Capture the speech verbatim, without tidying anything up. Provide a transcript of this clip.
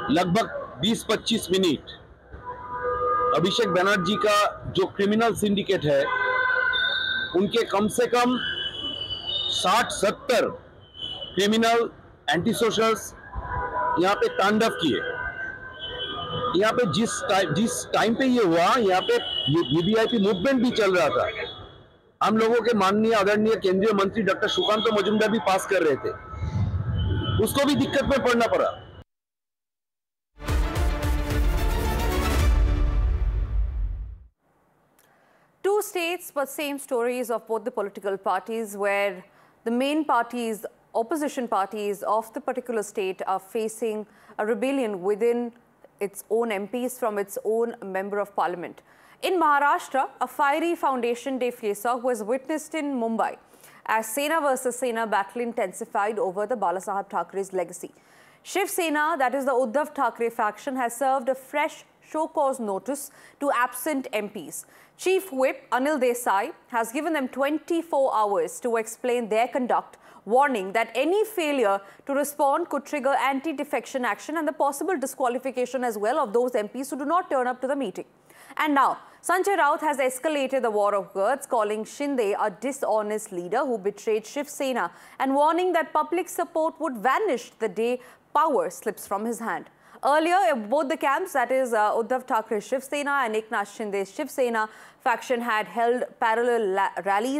लगभग बीस पच्चीस मिनट अभिषेक बनर्जी का जो क्रिमिनल सिंडिकेट है उनके कम से कम साठ सत्तर क्रिमिनल एंटी सोशल्स यहाँ पे तांडव किए। यहाँ पे जिस टाइम जिस टाइम पे ये हुआ, यहाँ पे वीवीआईपी मूवमेंट भी चल रहा था। हम लोगों के माननीय आदरणीय केंद्रीय मंत्री डॉक्टर सुकांत मजूमदार भी पास कर रहे थे, उसको भी दिक्कत में पड़ना पड़ा। Two states, but same stories of both the political parties, where the main parties, opposition parties of the particular state are facing a rebellion within its own M Ps from its own member of parliament. In Maharashtra, a fiery foundation day fiesta was witnessed in Mumbai as Sena versus Sena battle intensified over the Balasaheb Thackeray's legacy. Shiv Sena, that is the Uddhav Thackeray faction, has served a fresh show cause notice to absent M Ps. Chief Whip Anil Desai has given them twenty-four hours to explain their conduct, warning that any failure to respond could trigger anti-defection action and the possible disqualification as well of those M Ps who do not turn up to the meeting. And now, Sanjay Raut has escalated the war of words, calling Shinde a dishonest leader who betrayed Shiv Sena and warning that public support would vanish the day power slips from his hand. Earlier, both the camps, that is uh, Uddhav Thackeray Shiv Sena and Eknath Shinde Shiv Sena faction, had held parallel rallies